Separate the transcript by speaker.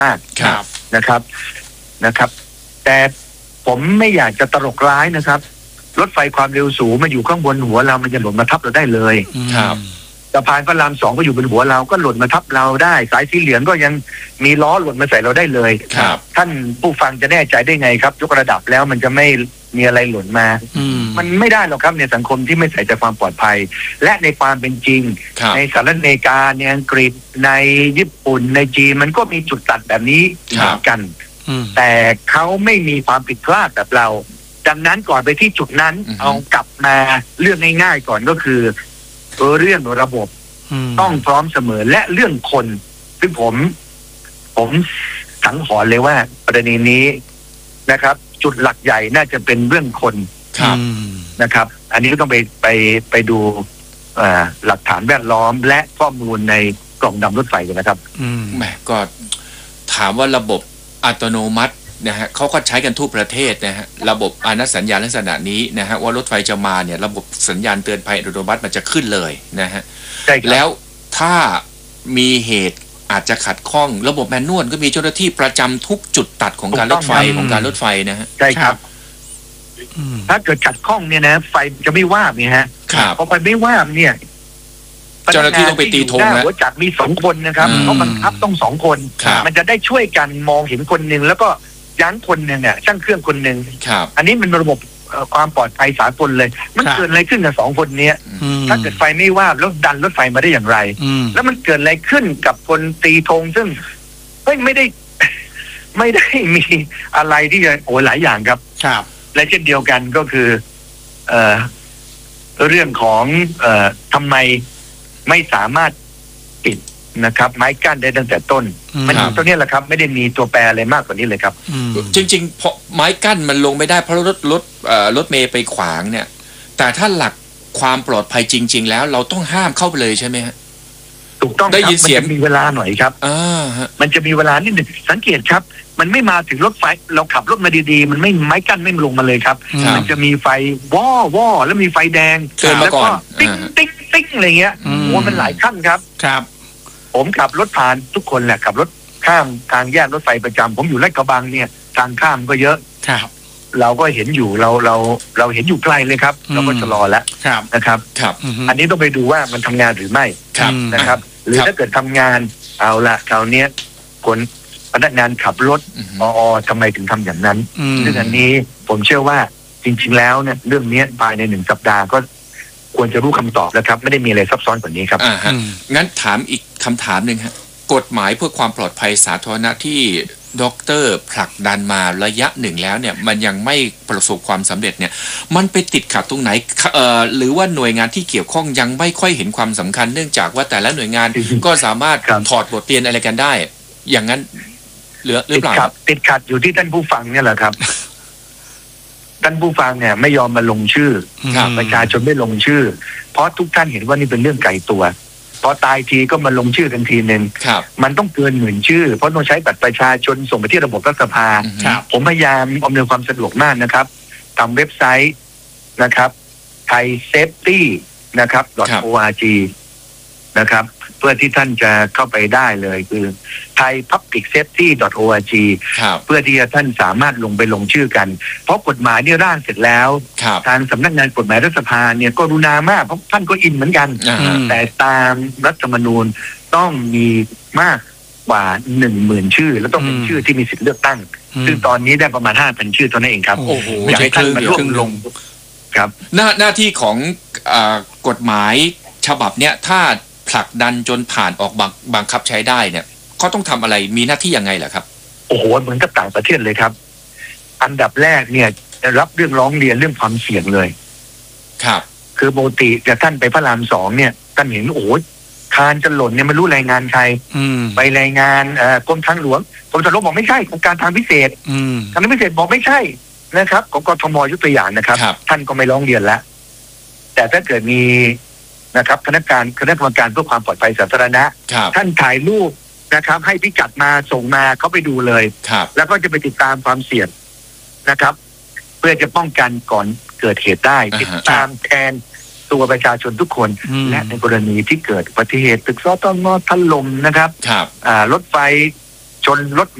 Speaker 1: มากนะครับแต่ผมไม่อยากจะตลกร้ายนะครับรถไฟความเร็วสูงมาอยู่ข้างบนหัวเรามันจะหล่นมาทับเราได้เลย
Speaker 2: ครับ
Speaker 1: สะพานพระราม2ก็อยู่บนหัวเราก็หล่นมาทับเราได้สายสีเหลืองก็ยังมีล้อหล่นมาใส่เราได้เลย
Speaker 2: ครับ
Speaker 1: ท่านผู้ฟังจะแน่ใจได้ไงครับยกระดับแล้วมันจะไม่มีอะไรหล่นมามันไม่ได้หรอกครับในสังคมที่ไม่ใส่ใจความปลอดภัยและในความเป็นจริงในสหรัฐอเมริกาในอังกฤษในญี่ปุ่นในจีนมันก็มีจุดตัดแบบนี้เหมือนกันแต่เขาไม่มีความผิดพลาดแบบเราดังนั้นก่อนไปที่จุดนั้นเอากลับมาเรื่องง่ายๆก่อนก็คือเรื่องระบบต้องพร้อมเสมอและเรื่องคนซึ่งผมสังหรณ์เลยว่าประเด็นนี้นะครับจุดหลักใหญ่น่าจะเป็นเรื่องคนนะครับอันนี้ก็ต้องไปดูหลักฐานแวดล้อมและข้อมูลในกล่องดำรถไฟกันนะครับ
Speaker 2: แหมก็ถามว่าระบบอัตโนมัตินะฮะเขาก็ใช้กันทั่วประเทศนะฮะระบบอนุสัญญาณลักษณะนี้นะฮะว่ารถไฟจะมาเนี่ยระบบสัญญาณเตือนภัยอัตโนมัติมันจะขึ้นเลยนะฮะแล้วถ้ามีเหตุอาจจะขัดข้องระบบแมนนวลก็มีเจ้าหน้าที่ประจำทุกจุดตัดของการรถไฟของการรถไฟนะฮะ
Speaker 1: ใช่ครับถ้าเกิดขัดข้องเนี่ยนะไฟจะไม่ว่าบเนี่ยฮะพอไฟไม่ว่าบเนี่ย
Speaker 2: เจ้าหน้าที่ต้องไปตีธงนะ
Speaker 1: หัวจักรมี2 คนนะครับเขาบังคับต้อง2 คนมันจะได้ช่วยกันมองเห็นคนนึงแล้วก็ยั้งคนนึงเนี่ยช่างเครื่องคนนึงอันนี้มันระบบความปลอดภัยสากลเลยมันเกิดอะไรขึ้นกับ2 คนนี้ถ้าเกิดไฟไม่ว่าแล้วดันรถไฟมาได้อย่างไรแล้วมันเกิดอะไรขึ้นกับคนตีธงซึ่งไม่ได้มีอะไรที่จะหลายอย่างครับและเช่นเดียวกันก็คือเรื่องของทำไมไม่สามารถปิดนะครับไม้กั้นได้ตั้งแต่ต้นมันตัวนี้แหละครับไม่ได้มีตัวแปรอะไรมากกว่านี้เลยครับ
Speaker 2: จริงๆเพราะไม้กั้นมันลงไม่ได้เพราะรถเมย์ไปขวางเนี่ยแต่ถ้าหลักความปลอดภัยจริงๆแล้วเราต้องห้ามเข้าไปเลยใช่ไหมฮะ
Speaker 1: ถูกต้องครับมันจะมีเวลาหน่อยครับมันจะมีเวลานิดหนึ่งสังเกตครับมันไม่มาถึงรถไฟเราขับรถมาดีๆมันไม่ไม้กั้นไม่ลงมาเลยครับมันจะมีไฟว่อแล้วมีไฟแดงแล้วก็ติ๊งติ๊งติ๊งอะไรเงี้ยโอ้มันหลายขั้นครับผมขับรถผ่านทุกคนแหละขับรถข้ามทางแยกรถไฟประจำผมอยู่ลาดกระบังเนี่ยทางข้ามก็เยอะเราก็เห็นอยู่เราเห็นอยู่ไกลเลยครับเราก็ชะลอแล้วนะครับอันนี้ต้องไปดูว่ามันทำงานหรือไม่นะครับหรือถ้าเกิดทำงานเอาละคราวนี้คนพนักงานขับรถทำไมถึงทำอย่างนั้นซึ่งอันนี้ผมเชื่อว่าจริงๆแล้วเนี่ยเรื่องนี้ภายใน1 สัปดาห์ก็ควรจะรู้คำตอบแล้วครับไม่ได้มีอะไรซับซ้อนกว่านี้ครับ
Speaker 2: งั้นถามอีกคำถามหนึ่งฮะกฎหมายเพื่อความปลอดภัยสาธารณะที่ดร.ผลักดันมาระยะหนึ่งแล้วเนี่ยมันยังไม่ประสบความสำเร็จเนี่ยมันไปติดขัดตรงไหนหรือว่าหน่วยงานที่เกี่ยวข้องยังไม่ค่อยเห็นความสำคัญเนื่องจากว่าแต่ละหน่วยงานก็สามารถถอดบทเรียนอะไรกันได้อย่างนั้นหรือเปล่า
Speaker 1: ติดขัดอยู่ที่ท่านผู้ฟังเนี่ยแหละครับท่านผู้ฟังเนี่ยไม่ยอมมาลงชื่อประชาชนไม่ลงชื่อเพราะทุกท่านเห็นว่านี่เป็นเรื่องไกลตัวพอตายทีก็มาลงชื่อกันทีนึงมันต้องเกิน10,000 ชื่อเพราะต้องใช้บัตรประชาชนส่งไปที่ระบบรัฐสภาผมพยายามอำนวยความสะดวกมากนะครับทำเว็บไซต์นะครับ thaisafety นะครับ .org นะครับเพื่อที่ท่านจะเข้าไปได้เลยคือ thaipublicsafety.org เพื่อที่จะท่านสามารถลงชื่อกันเพราะกฎหมายนี่ร่างเสร็จแล้วทางสำนักงานกฎหมายรัฐสภาเนี่ยก็รุณามากเพราะท่านก็อินเหมือนกันแต่ตามรัฐธรรมนูญต้องมีมากกว่า 10,000 ชื่อแล้วต้องเป็นชื่อที่มีสิทธิ์เลือกตั้งซึ่งตอนนี้ได้ประมาณ 5,000 ชื่อเท่านั้นเองครับ
Speaker 2: อยากให้ท่านมาร่วมลง
Speaker 1: ครับ
Speaker 2: หน้าที่ของกฎหมายฉบับเนี้ยถ้าผลักดันจนผ่านออกบังคับใช้ได้เนี่ยเขาต้องทำอะไรมีหน้าที่ยังไงล่ะครับ
Speaker 1: โอ้โหเหมือนกับต่างประเทศเลยครับอันดับแรกเนี่ยรับเรื่องร้องเรียนเรื่องความเสี่ยงเลย
Speaker 2: ครับ
Speaker 1: คือปกติจะท่านไปพระราม 2เนี่ยท่านเห็นโอ้โหคานจะหล่นเนี่ยไม่รู้รายงานใครไปรายงานกรมทางหลวงกรมทางหลวงบอกไม่ใช่ของการทางพิเศษทางพิเศษบอกไม่ใช่นะครับของกทมยกตัวอย่างนะครับท่านก็ไม่ร้องเรียนแล้วแต่ถ้าเกิดมีนะครับคณะกรรมการเพื่อความปลอดภัยสาธารณะท่านถ่ายรูปนะครับให้พิกัดมาส่งมาเขาไปดูเลยแล้วก็จะไปติดตามความเสี่ยงนะครับเพื่อจะป้องกันก่อนเกิดเหตุได้ติดตามแทนตัวประชาชนทุกคนและในกรณีที่เกิดอุบัติเหตุตึกสตง.ถล่มนะครับรถไฟชนรถ